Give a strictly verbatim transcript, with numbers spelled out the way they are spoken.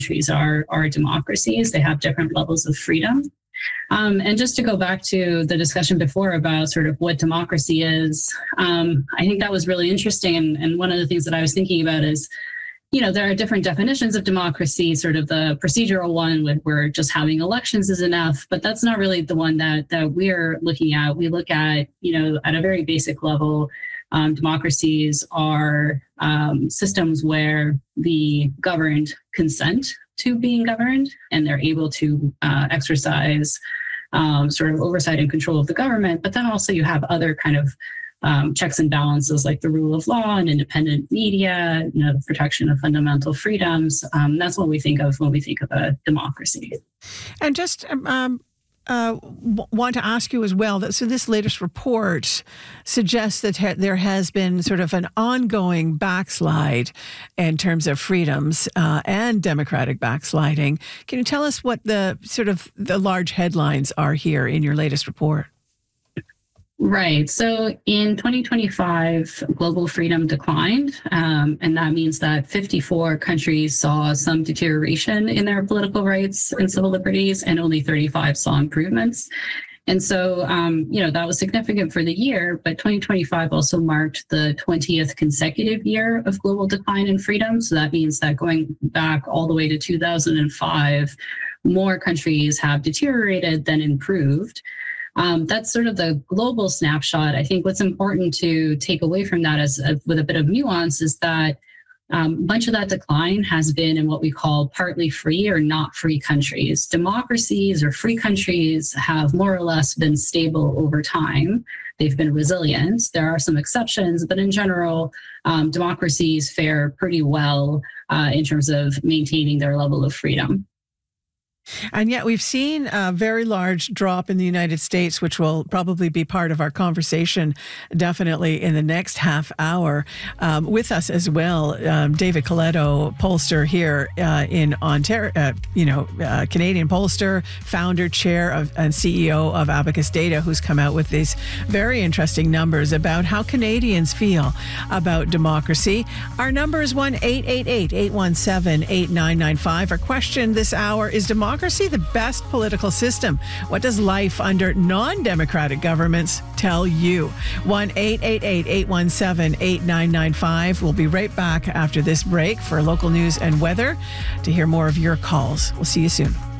countries are, are democracies. They have different levels of freedom. Um, and just to go back to the discussion before about sort of what democracy is, um, I think that was really interesting. And, and one of the things that I was thinking about is, you know, there are different definitions of democracy, sort of the procedural one where just having elections is enough, but that's not really the one that, that we're looking at. We look at, you know, at a very basic level, um, democracies are um, systems where the governed consent to being governed, and they're able to uh, exercise um, sort of oversight and control of the government. But then also you have other kind of um, checks and balances like the rule of law and independent media, you know, the protection of fundamental freedoms. Um, that's what we think of when we think of a democracy. And just um, uh, w- want to ask you as well, that so this latest report suggests that ha- there has been sort of an ongoing backslide in terms of freedoms uh, and democratic backsliding. Can you tell us what the sort of the large headlines are here in your latest report? Right. So in twenty twenty-five, global freedom declined. Um, and that means that fifty-four countries saw some deterioration in their political rights and civil liberties, and only thirty-five saw improvements. And so, um, you know, that was significant for the year, but twenty twenty-five also marked the twentieth consecutive year of global decline in freedom. So that means that going back all the way to two thousand five, more countries have deteriorated than improved. Um, that's sort of the global snapshot. I think what's important to take away from that is, uh, with a bit of nuance, is that um, much of that decline has been in what we call partly free or not free countries. Democracies or free countries have more or less been stable over time. They've been resilient. There are some exceptions, but in general, um, democracies fare pretty well uh, in terms of maintaining their level of freedom. And yet we've seen a very large drop in the United States, which will probably be part of our conversation definitely in the next half hour. Um, with us as well, um, David Coletto, pollster here uh, in Ontario, uh, you know, uh, Canadian pollster, founder, chair of and C E O of Abacus Data, who's come out with these very interesting numbers about how Canadians feel about democracy. Our number is one eight eight eight, eight one seven, eight nine nine five. Our question this hour is, democracy Democracy the best political system? What does life under non-democratic governments tell you? one eight eight eight, eight one seven, eight nine nine five. We'll be right back after this break for local news and weather to hear more of your calls. We'll see you soon.